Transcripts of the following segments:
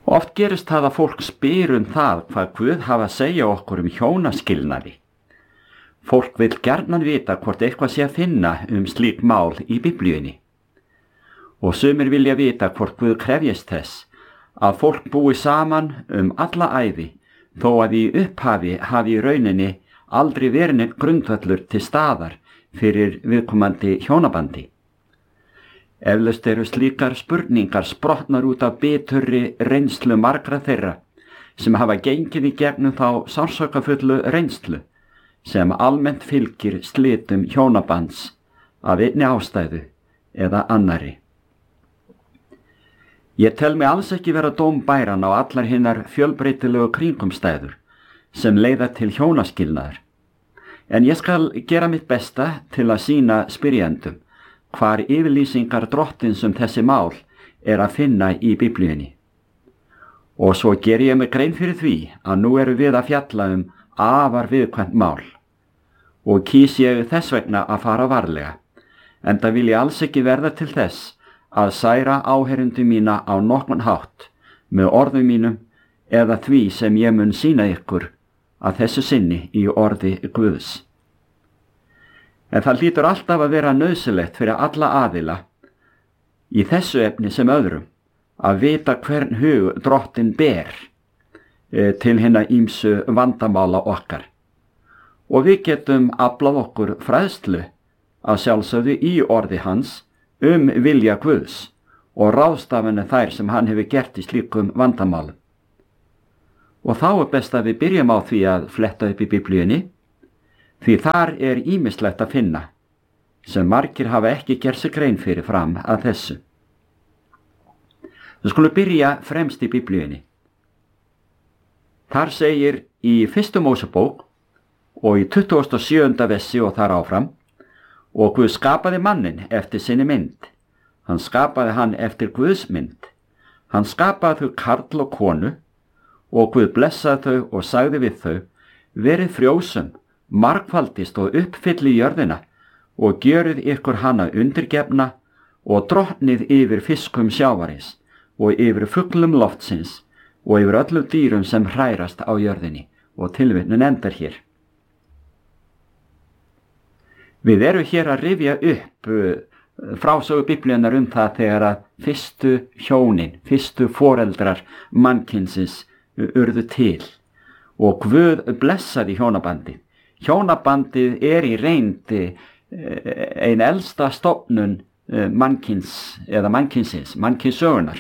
Oft gerist það að fólk spyr það hvað Guð hafa að segja okkur hjónaskilnaði. Fólk vill gjarnan vita hvort eitthvað sé að finna slík mál í Biblíunni. Og sumir vilja vita hvort Guð krefjist þess að fólk búi saman alla ævi, þó að í upphafi hafi í rauninni aldrei verið grundvöllur til staðar fyrir viðkomandi hjónabandi. Eflaust eru slíkar spurningar sprottnar út af biturri reynslu margra þeirra sem hafa gengið í gegnum þá sársaukafullu reynslu sem almennt fylgir slitum hjónabands af einni ástæðu eða annarri. Ég tel mig alls ekki vera dómbæran á allar hinnar fjölbreytilegu kringumstæður sem leiða til hjónaskilnaðar, en ég skal gera mitt besta til að sýna spyrjendum hvar yfirlýsingar drottins þessi mál að finna í Biblíunni. Og svo ger ég mig grein fyrir því að nú erum við að fjalla afar viðkvæmt mál og kýs ég þess vegna að fara varlega, enda vil ég alls ekki verða til þess að særa áheyrendur mína á nokkurn hátt með orðum mínum eða því sem ég mun sýna ykkur að þessu sinni í orði Guðs. En það hlýtur alltaf að vera nauðsynlegt fyrir alla aðila í þessu efni sem öðrum að vita hvern hug drottinn ber til hinna ýmsu vandamála okkar. Og við getum aflað okkur fræðslu að sjálfsögðu í orði hans vilja Guðs og ráðstafanir þær sem hann hefur gert í slíkum vandamálum. Og þá best að við byrjum á því að fletta upp í Biblíunni, því þar ýmislegt að finna sem margir hafa ekki gert sér grein fyrir fram að þessu. Við skulum byrja fremst í Biblíunni. Þar segir í 1. Mósebók og í 27. versi og þar áfram: og Guð skapaði manninn eftir sinni mynd. Hann skapaði hann eftir Guðs mynd. Hann skapaði þau karl og konu, og Guð blessaði þau og sagði við þau: verið frjósum, margfaldist og uppfylli jörðina og gjörið ykkur hana undirgefna og drottnið yfir fiskum sjávarins og yfir fuglum loftsins og yfir öllum dýrum sem hrærast á jörðinni. Og tilvitnun endar hér. Við erum hér að rifja upp frásögu Biblíunnar það þegar að fyrstu hjónin, fyrstu foreldrar mannkynsins urðu til og Guð blessaði hjónabandið. Hjónabandið í reynd ein elsta stofnun mannkyns eða mannkynssögunar.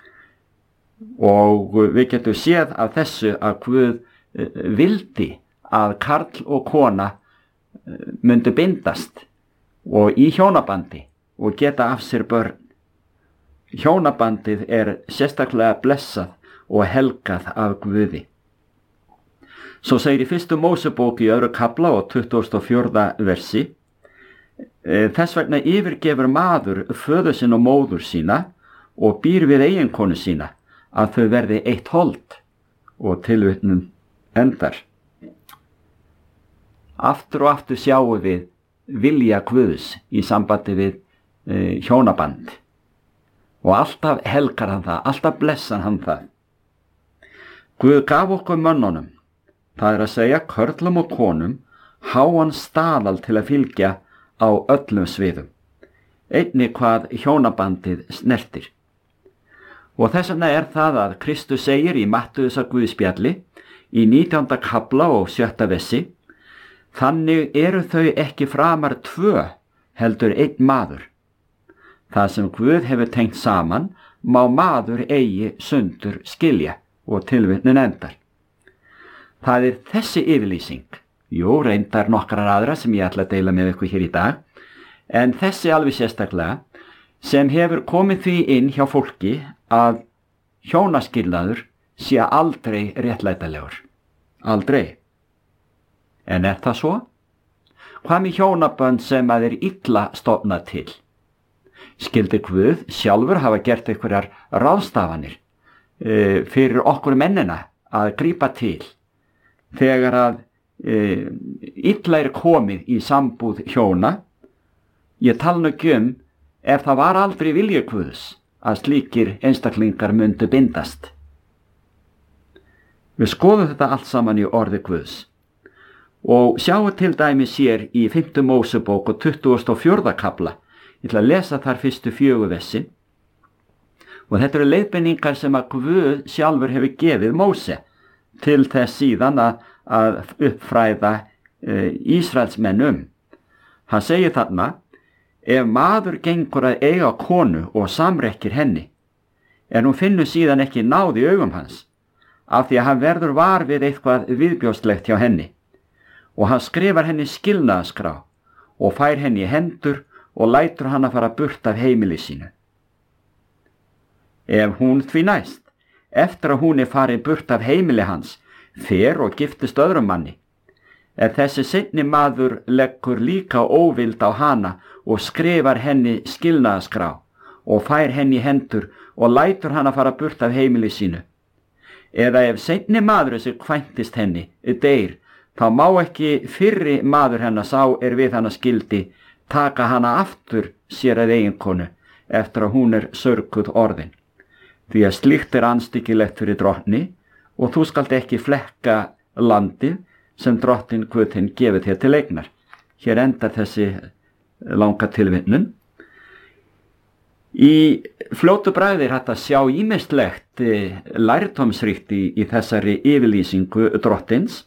Og við getum séð af þessu að Guð vildi að karl og kona myndu bindast og í hjónabandi og geta af sér börn. Hjónabandið sérstaklega blessað og helgað af Guði. Svo segir í 1. Mósebók í 2. kafla og 24. versi: þess vegna yfirgefur maður föður sinn og móður sína og býr við eiginkonu sína, að þau verði eitt hold. Og tilvitnun endar. Aftur og aftur sjáum við vilja Guðs í sambandi við hjónaband. Og alltaf helgar hann það, alltaf blessar hann það. Guð gaf okkur mönnunum, það að segja körlum og konum, háan staðal til að fylgja á öllum sviðum, einnig hvað hjónabandið snertir. Og þess vegna það að Kristus segir í Mattheusar Guðspjalli í 19. kafla og 7. versi: þannig eru þau ekki framar tvö, heldur einn maður. Það sem Guð hefur tengt saman, má maður eigi sundur skilja. Og tilvitnun endar. Það þessi yfirlýsing, reyndar nokkrar aðra sem ég ætla að deila með ykkur hér í dag, en þessi alveg sérstaklega, sem hefur komið því inn hjá fólki að hjónaskilnaður sé aldrei réttlætanlegur. Aldrei. En það svo? Hvað með hjónabönd sem að illa stofnað til? Skyldi Guð sjálfur hafa gert einhverjar ráðstafanir fyrir okkur mennina að grípa til þegar að illa komið í sambúð hjóna? Ég tala nú ekki ef það var aldrei vilji Guðs að slíkir einstaklingar myndu bindast. Við skoðum þetta allt saman í orði Guðs. Og sjáum til dæmis hér í 5. Mósebók og 24. kafla. Ég ætla að lesa þar fyrstu 4 versin. Og þetta eru leiðbeiningar sem að Guð sjálfur hefur gefið Móse til þess síðan að uppfræða Ísraelsmenn Hann segir þarna, ef maður gengur að eiga konu og samrekkir henni, hún finnur síðan ekki náð í augum hans, af því að hann verður var við eitthvað viðbjóðslegt hjá henni, og hann skrifar henni skilnaðarskrá og fær henni í hendur og lætur hann að fara burt af heimili sínu. Ef hún því næst, eftir að hún farin burt af heimili hans, fer og giftist öðrum manni, þessi seinni maður leggur líka óvild á hana og skrifar henni skilnaðarskrá og fær henni í hendur og lætur hana fara burt af heimili sínu. Eða ef seinni maður sem kvæntist henni deyr, þá má ekki fyrri maður hennar sá við hana skildi taka hana aftur sér að eiginkonu eftir að hún sörguð orðin. Því að slíkt andstyggilegt fyrir drottni og þú skalt ekki flekka landið sem drottin Guð þinn gefið þér til eignar. Hér endar þessi langa tilvitnun. Í fljótu bragði hægt að sjá ýmislegt lærdómsríkt í þessari yfirlýsingu drottins,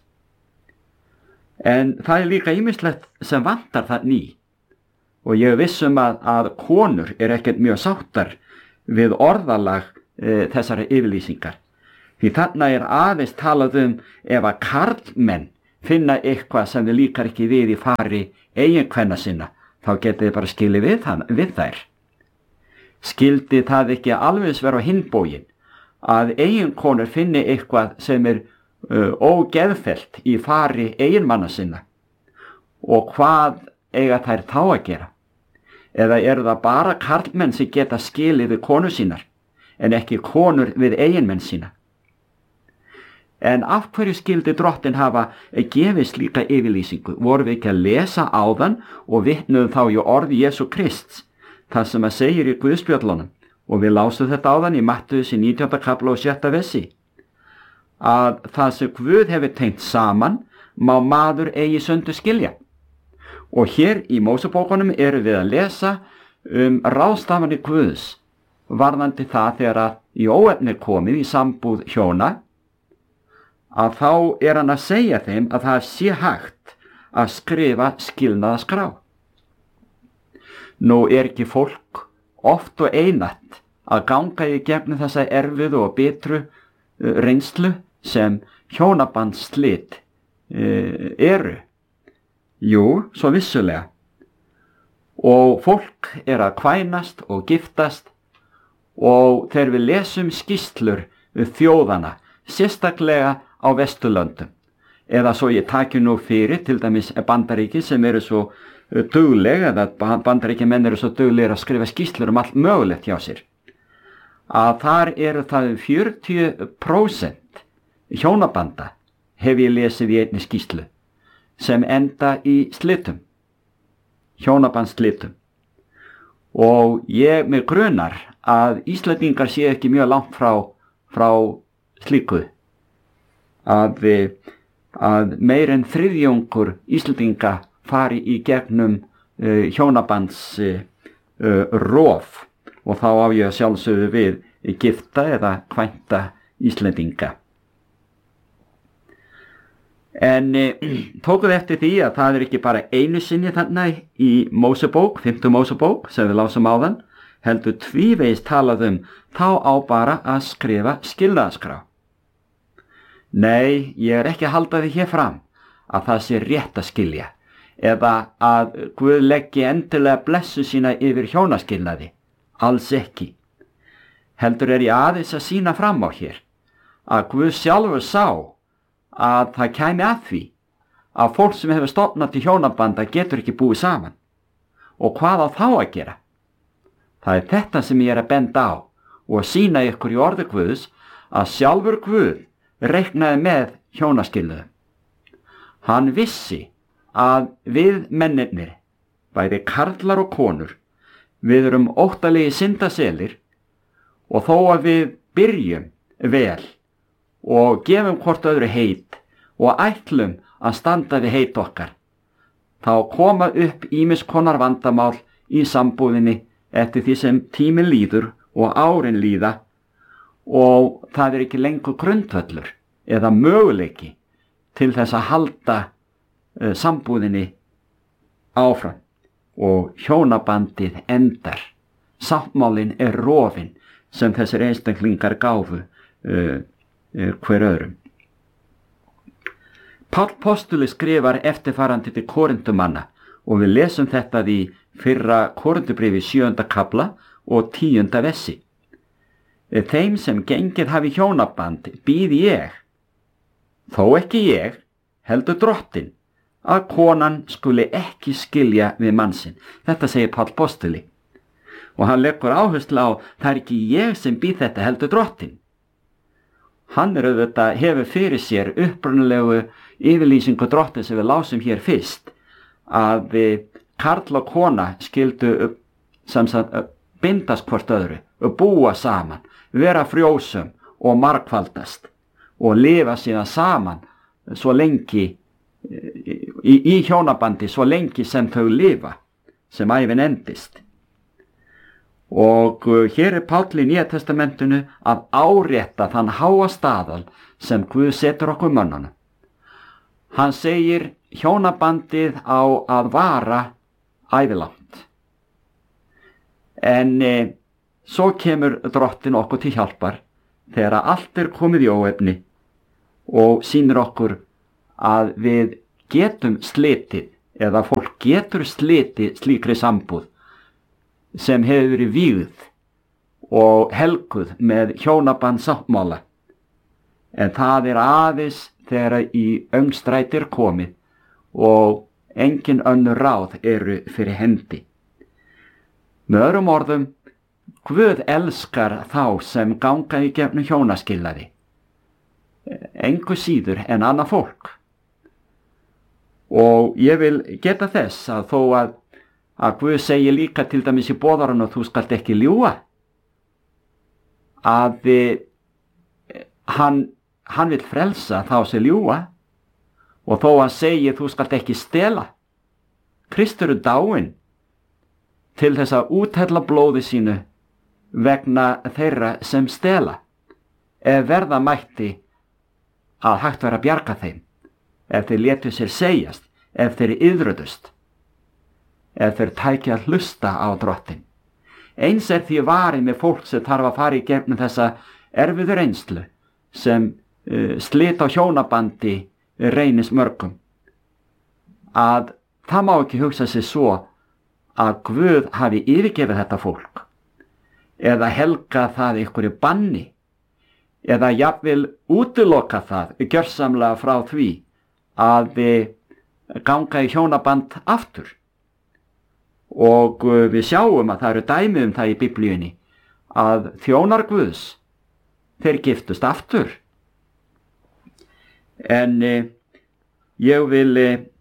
en það líka ýmislegt sem vantar þarna í. Og ég viss að konur ekkert mjög sáttar við orðalag þessari yfirlýsingar. Því þarna aðeins talað ef að karlmenn finna eitthvað sem þið líkar ekki við í fari eiginkvenna sinna, þá getið þið bara skilið við þær. Skildi það ekki alveg vera á hinn bóginn að eiginkonur finni eitthvað sem ógeðfellt í fari eiginmanna sinna, og hvað eiga þær þá að gera? Eða það bara karlmenn sem geta skilið við konur sínar, en ekki konur við eiginmenn sína? En af hverju skildi drottin hafa gefið slíka yfirlýsingu? Vorum við ekki að lesa áðan og vitnuðum þá í orð Jesú Krists, það sem segir í Guðspjöllunum, og við lásum þetta áðan í Mattheus 19. kafla og 6. versi, að það sem Guð hefur tengt saman má maður eigi sundur skilja. Og hér í Mósebókunum við að lesa ráðstafanir Guðs varðandi það þegar að í óefni komið í sambúð hjóna, að þá hann að segja þeim að það sé hægt að skrifa skilnaðarskrá. Nú ekki fólk oft og einatt að ganga í gegnum þessa erfiðu og bitru reynslu sem hjónabandsslit eru? Jú, svo vissulega. Og fólk að kvænast og giftast, og þegar við lesum skýrslur þjóðana, sérstaklega á Vesturlöndum, eða svo ég taki nú fyrir til dæmis Bandaríki sem svo dugleg, eða Bandaríkjamenn svo duglegir að skrifa skýrslur allt mögulegt hjá sér, að þar það 40% hjónabanda hef ég lesið í einni skýrslu sem enda í slitum, hjónabandsslitum. Og ég mig grunar að Íslendingar sé ekki mjög langt frá slíku, að meir en þriðjungur Íslendinga fari í gegnum hjónabands rof, og þá á ég að sjálfsögðu við gifta eða kvænta Íslendinga. En tókuð eftir því að það ekki bara einu sinni þarna í Mósebók, 5. Mósebók sem við lásum áðan, heldur tvívegis talað þá á bara að skrifa skilnaðarskrá. Nei, ég ekki að halda því hér fram að það sé rétt að skilja, eða að Guð leggi endilega blessu sína yfir hjónaskilnaði, alls ekki. Heldur ég aðeins að sýna fram á hér að Guð sjálfur sá að það kæmi að því að fólk sem hefur stofnað til hjónabanda getur ekki búið saman. Og hvað á þá að gera? Það þetta sem ég að benda á og sýna ykkur í orði Guðs, að sjálfur Guð reiknaði með hjónaskilnaði. Hann vissi að við mennirnir, bæði karlar og konur, við erum óttalegi syndaselir, og þó að við byrjum vel og gefum hvort öðru heit og ætlum að standa við heit okkar, þá koma upp ýmis konar vandamál í sambúðinni eftir því sem tíminn líður og árin líða og það er ekki lengur grundvöllur eða möguleiki til þess að halda sambúðinni áfram og hjónabandið endar. Sáttmálinn er rofinn sem þessir einstaklingar gáfu hver öðrum. Páll postuli skrifar eftirfarandi til Korintumanna og við lesum þetta í fyrra Korintubréfi 7. kafla og 10. versi. Þeim sem gengið hafi hjónaband býði ég, þó ekki ég, heldur Drottinn, að konan skuli ekki skilja við mann sinn. Þetta segir Páll postuli. Og hann leggur áherslu á, það er ekki ég sem býð þetta heldur Drottinn. Hann auðvitað hefur fyrir sér upprunalegu yfirlýsingu Drottins sem við lásum hér fyrst, að karl og kona skildu bindast hvort öðru og búa saman, vera frjósum og margfaldast og lifa síðan saman svo lengi í hjónabandi svo lengi sem þau lifa, sem ævin endist. Og hér er Páll í Nýja testamentinu að árétta þann háa staðal sem Guð setur okkur mönnunum. Hann segir hjónabandið á að vara ævilangt. En svo kemur Drottinn okkur til hjálpar þegar allt er komið í óefni og sýnir okkur að við getum slitið eða fólk getur slitið slíkri sambúð sem hefur verið vígð og helguð með hjónabandsáttmála. En það er aðeins þegar í öngstræti er komið og engin önnur ráð eru fyrir hendi. Með öðrum orðum, Guð elskar þá sem ganga í gegnum hjónaskilnaði, engu síður en annað fólk. Og ég vil geta þess að þó að Guð segir líka til dæmis í boðorðinu þú skalt ekki ljúga, að hann vill frelsa þá sem ljúga og þó hann segir þú skalt ekki stela. Kristur er dáinn til þess að úthella blóði sínu vegna þeirra sem stela, ef verða mætti að hægt vera að bjarga þeim, ef þeir létu sér segjast, ef þeir iðröðust, ef þeir tækja að hlusta á Drottinn. Eins er því varið með fólk sem þarf að fara í gegnum þessa erfiðu reynslu sem slit á hjónabandi reynist mörgum, að það má ekki hugsa sig svo að Guð hafi yfirgefið þetta fólk eða helga það einhverju banni eða jafnvel útiloka það gjörsamlega frá því að ganga í hjónaband aftur. Og við sjáum að það eru dæmi um það í Biblíunni að þjónar Guðs, þeir giftust aftur. En ég vil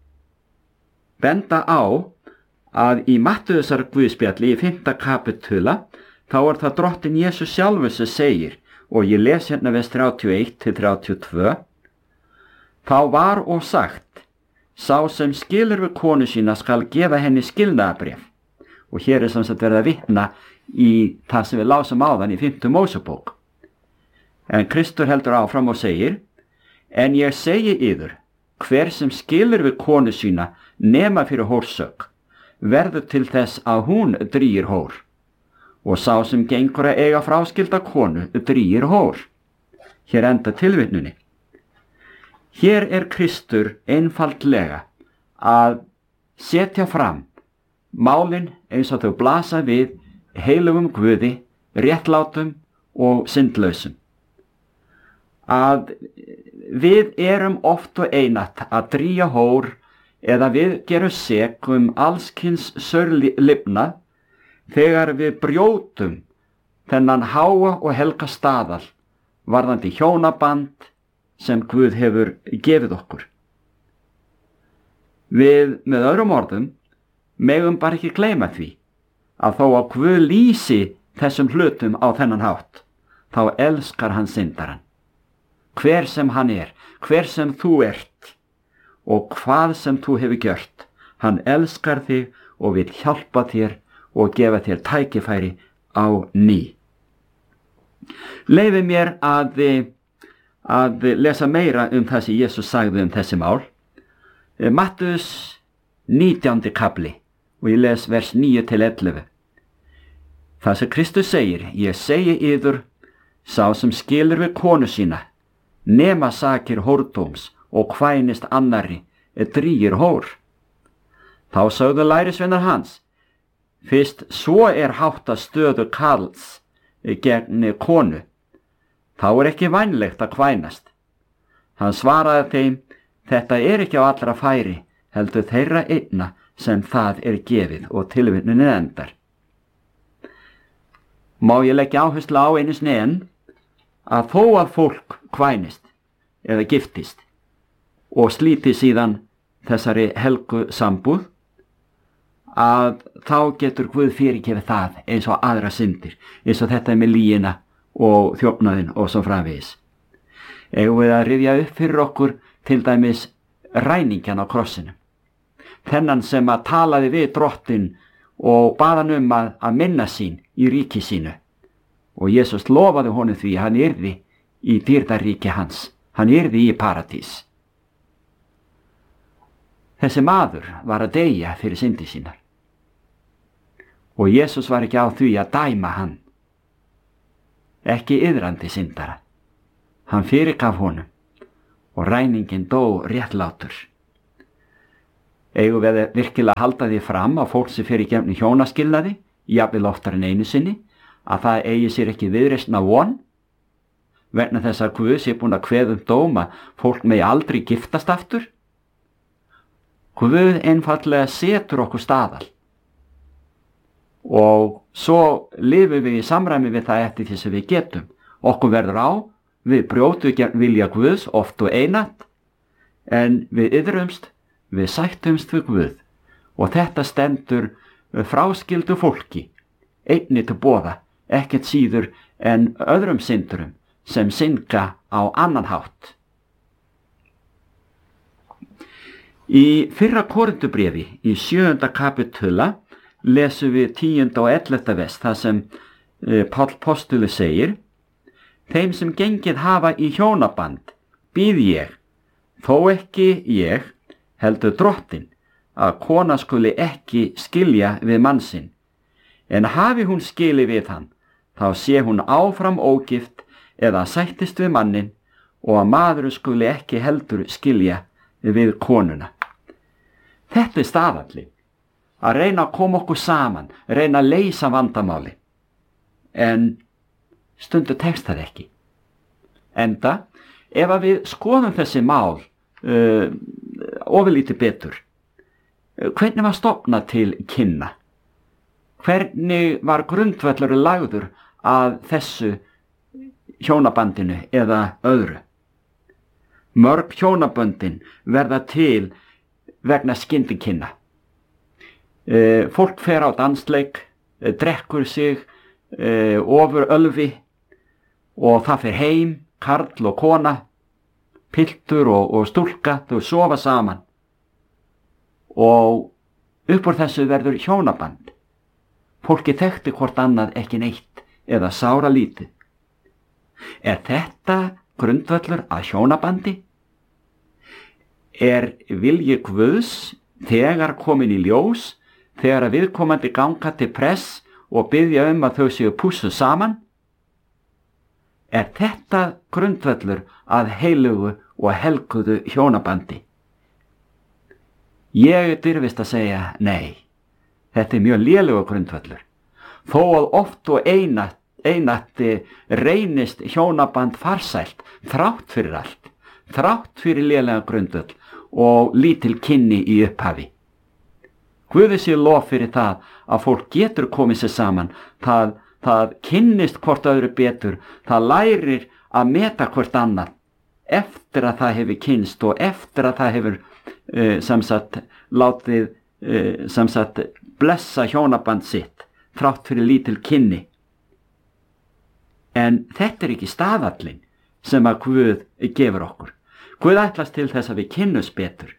benda á að í Mattheusar Guðspjalli í 5. kapitula þá er það Drottinn Jesús sjálfur sem segir, og ég les hérna vers 31-32, þá var og sagt, sá sem skilur við konu sína skal gefa henni skilnaðarbréf. Og hér er sem sagt verið að vitna í það sem við lásum áðan í 5. Mósebók. En Kristur heldur áfram og segir, en ég segi yður, hver sem skilur við konu sína nema fyrir hórsök, verður til þess að hún drýgir hór. Og sá sem gengur að eiga fráskilda konu drýgir hór. Hér enda tilvitnunni. Hér er Kristur einfaldlega að setja fram málin eins og þau blasa við heilugum Guði, réttlátum og syndlausum. Að við erum oft og einatt að drýja hór eða við gerum sek allskyns saurlifnað þegar við brjótum þennan háa og helga staðal varðandi hjónaband sem Guð hefur gefið okkur. Við, með öðrum orðum, megum bara ekki gleyma því að þó að Guð lýsi þessum hlutum á þennan hátt, þá elskar hann syndarann. hver sem hann hver sem þú ert og hvað sem þú hefur gjört. Hann elskar þig og vil hjálpa þér og gefa þér tækifæri á ný. Leyfi mér að lesa meira það sem Jesus sagði þessi mál. Mattheus 19. kapli og ég les vers 9-11. Það sem Kristus segir, ég segi yður, sá sem skilur við konu sína, nema sakir hórdóms og kvænist annarri, drýgir hór. Þá sögðu lærisveinar hans, fyrst svo hátta stöðu karls gegn konu, þá ekki vænlegt að kvænast. Hann svaraði þeim, þetta ekki á allra færi, heldur þeirra einna sem það gefið og tilvitnunin endar. Má ég leggja áherslu á einu sinni enn að þó að fólk kvænist eða giftist og slíti síðan þessari helgu sambúð, að þá getur Guð fyrirgefið það eins og aðra syndir, eins og þetta með lygina og þjófnaðinn og svo framvegis. Eigum við að rifja upp fyrir okkur til dæmis ræningjan á krossinum. Þennan sem að talaði við drottinn og bað hann að minna sín í ríki sínu. Og Jesus lofaði honum því að hann yrði í dýrðaríki hans. Hann yrði í paradís. Þessi maður var að deyja fyrir syndi sínar. Og Jesus var ekki á því að dæma hann. Ekki iðrandi syndara. Hann fyrirgaf honum og ræningin dó réttlátur. Eigum við virkilega að halda því fram að fólk sem fer í gegnum hjónaskilnaði, jafnvel oftar en einu sinni, að það eigi sér ekki viðreisn af von, vegna þess að Guð sé búinn að kveða dóma fólk megi aldrei giftast aftur? Guð einfaldlega setur okkur staðal og svo lifum við í samræmi við það eftir því sem við getum. Okkur verður á, við brjótum gegn vilja Guðs oft og einatt, en við iðrumst, við sættumst við Guð og þetta stendur fráskildu fólki einnig til boða, ekkert síður en öðrum syndurum sem synga á annan hátt. Í fyrra Korintubréfi í 7. kapitula lesum við 10. og 11. vers þar sem Páll postuli segir, þeim sem gengið hafa í hjónaband býð ég, þó ekki ég, heldur drottinn, að kona skuli ekki skilja við mann sinn, en hafi hún skili við hann, þá sé hún áfram ógift eða sættist við mannin og að maðurinn skuli ekki heldur skilja við konuna. Þetta staðallinn, að reyna að koma okkur saman, reyna að leysa vandamáli, en stundu tekst það ekki. Enda, ef að við skoðum þessi mál ofurlítið betur, hvernig var stofnað til kynna? Hvernig var grundvöllur lagður að þessu hjónabandinu eða öðru? Mörg hjónaböndin verða til vegna skyndikynna. Fólk fer á dansleik, drekkur sig ofur ölvi og það fer heim, karl og kona, piltur og stúlka, þau sofa saman og upp úr þessu verður hjónaband. Fólki þekkti hvort annað ekki neitt eða sára lítið. Þetta grundvöllur að hjónabandi? Vilji Guðs þegar komin í ljós, þegar að viðkomandi ganga til press og biðja að þau séu pússuð saman? Þetta grundvöllur að heilugu og helguðu hjónabandi? Ég dirfist að segja nei. Þetta mjög lélegur grundvöllur. Þó að oft og einatt reynist hjónaband farsælt, þrátt fyrir allt, þrátt fyrir lélega grundvöll og lítil kynni í upphafi. Guði sé lof fyrir það að fólk getur komið sér saman, það kynnist hvort öðru betur, það lærir að meta hvort annað eftir að það hefur kynnst og eftir að það hefur látið blessa hjónaband sitt þrátt fyrir lítil kynni. En þetta ekki staðallinn. sem að Guð gefur okkur. Guð ætlast til þess að við kynnumst betur.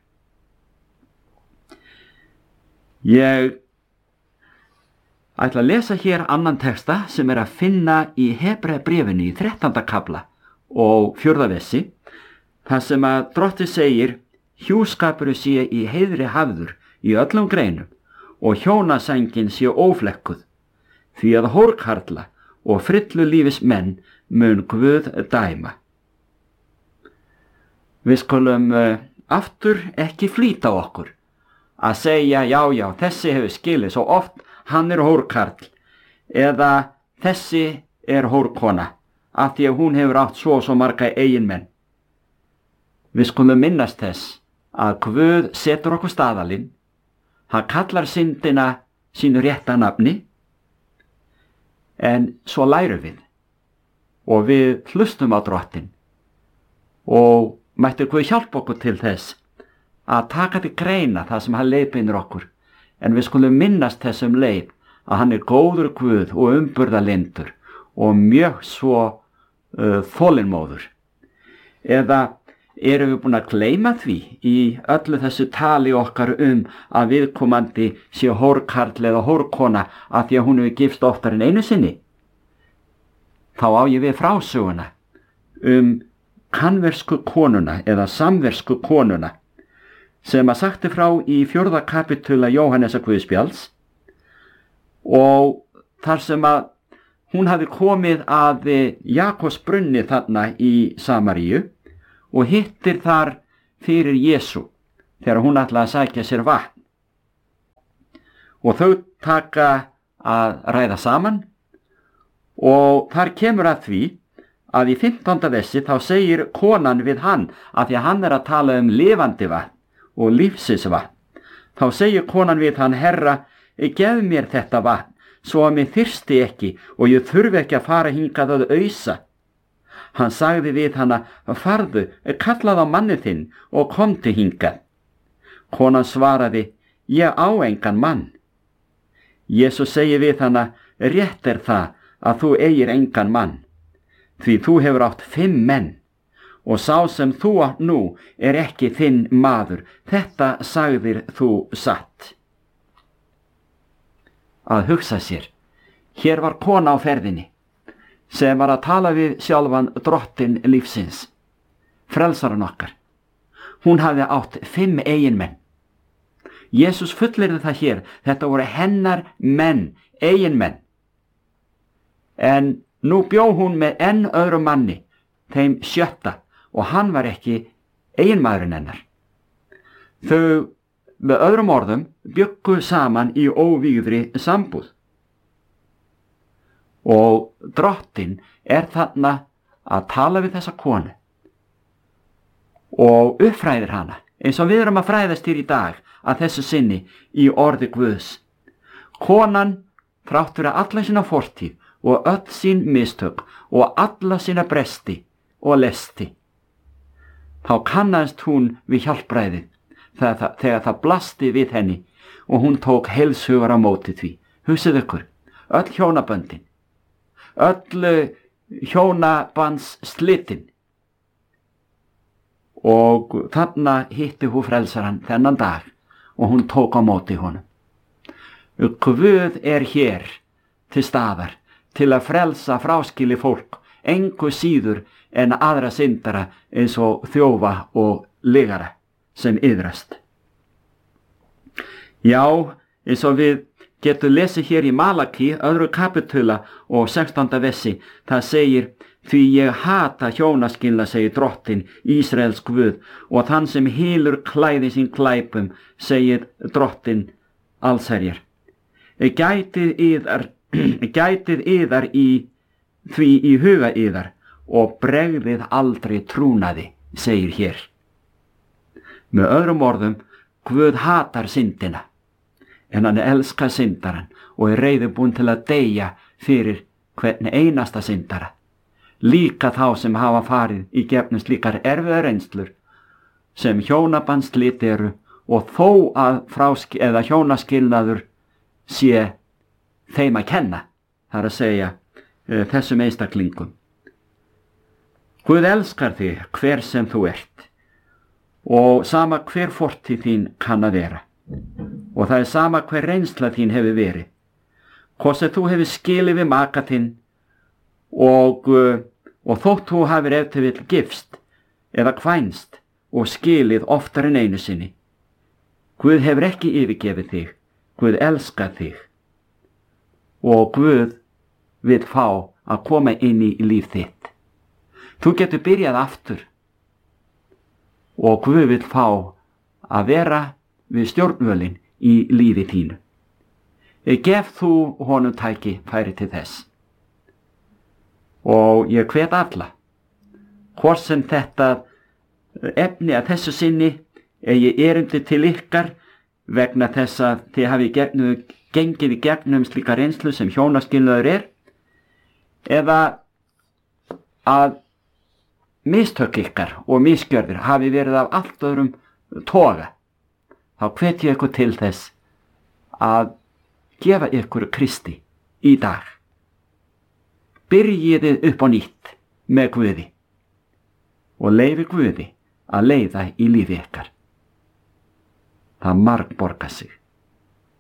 Ég ætla að lesa hér annan texta sem að finna í Hebreabréfinu í 13. kafla og 4. versi, þar sem að Drottinn segir: hjúskapurinn sé í heiðri hafður í öllum greinum og hjónasængin sé óflekkuð, því að hórkarla og frillu lífis menn mun Guð dæma. Við skulum aftur ekki flýta okkur að segja já, þessi hefur skilið svo oft, hann hórkarl, eða þessi hórkona, af því að hún hefur átt svo og svo marga eiginmenn. Við skulum minnast þess að Guð setur okkur staðalinn, hann kallar syndina sínu rétta nafni, en svo lærum við og við hlustum á Drottinn og mættu Guð hjálpa okkur til þess að taka til greina það sem hann leiðbeinir okkur, en við skulum minnast þessum leið að hann góður Guð og umburðarlyndur og mjög svo þolinmóður. Eða erum við búin að gleyma því í öllu þessu tali okkar að viðkomandi sé hórkarl eða hórkona af því að hún hefur gifst oftar en einu sinni? Þá á ég við frásöguna kanversku konuna eða samversku konuna sem að sagti frá í 4. kapitula Jóhannesar Guðspjalls, og þar sem að hún hafði komið að Jakobs brunni þarna í Samaríu og hittir þar fyrir Jesú þegar hún ætlaði að sækja sér vatn. Og þau taka að ræða saman og þar kemur að því að í 15. versi þá segir konan við hann, að því að hann að tala lifandi vatn og lífsins vatn. Þá segir konan við hann: Herra, gef mér þetta vatn, svo að mér þyrsti ekki og ég þurfi ekki að fara hingað að ausa. Hann sagði við hana: farðu, kallaðu á manni þinn og komdu hingað. Konan svaraði: ég á engan mann. Jesús segir við hana: rétt það að þú eigir engan mann, því þú hefur átt 5 menn, og sá sem þú átt nú ekki þinn maður, þetta sagðir þú satt. Að hugsa sér, hér var kona á ferðinni sem var að tala við sjálfan Drottinn lífsins, frelsaran okkar. Hún hafði átt 5 eiginmenn. Jesús fullyrði það hér, þetta voru hennar menn, eiginmenn. En nú bjó hún með enn öðrum manni, þeim 7., og hann var ekki eiginmaðurinn hennar. Þau, með öðrum orðum, bjuggu saman í óvígðri sambúð. Og Drottinn þarna að tala við þessa konu og uppfræðir hana, eins og við erum að fræðast hér í dag að þessu sinni í orði Guðs. Konan, þrátt fyrir alla sína fortíð og öll sín mistök og alla sína bresti og lesti, þá kannaðist hún við hjálpræðið þegar það blasti við henni og hún tók heilshugar á móti því. Hugsið ykkur, öll hjónaböndin, öll hjónabands slitin, og þarna hitti hún frelsaran þennan dag og hún tók á móti honum. Guð hér til staðar til að frelsa fráskili fólk, engu síður en aðra syndara eins og þjófa og lygara sem iðrast. Já, eins og við getum lesið hér í Malaki 2. kapitula og 16. versi, það segir: því ég hata hjónaskilnað, segir Drottinn, Ísraels Guð, og þann sem hylur klæði sín klæpum, segir Drottinn allsherjar. Gætið yðar í því í huga yðar og bregðið aldrei trúnaði, segir hér. Með öðrum orðum, Guð hatar syndina, en hann elskar syndaran og reiðubúinn til að deyja fyrir hvern einasta syndara, líka þá sem hafa farið í gegnum slíkar erfiðar reynslur sem hjónabandslit eru, og þó að hjónaskilnaður sé þeim að kenna, það að segja þessum einstaklingum. Guð elskar þig hver sem þú ert og sama hver fortíð þín kann að vera. Og það er sama hver reynsla þín hefur verið. Hvort sem þú hefur skilið við maka þinn og þótt þú hafir ef til vill gifst eða kvænst og skilið oftar en einu sinni. Guð hefur ekki yfirgefið þig. Guð elskar þig. Og Guð vill fá að koma inn í líf þitt. Þú getur byrjað aftur og Guð vill fá að vera við stjórnvölin í lífi þínu. Gef þú honum tækifæri til þess. Og ég hvet alla, hvort sem þetta efni að þessu sinni eigi erindi til ykkar vegna þess að þið hafi gengið í gegnum slíka reynslu sem hjónaskilnaður eða að mistök ykkar og misgjörðir hafi verið af allt öðrum toga, þá hvet ég ykkur til þess að gefa ykkur Kristi í dag. Byrjiði upp á nýtt með Guði og leyfi Guði að leiða í lífi ykkar. Það margborgar sig.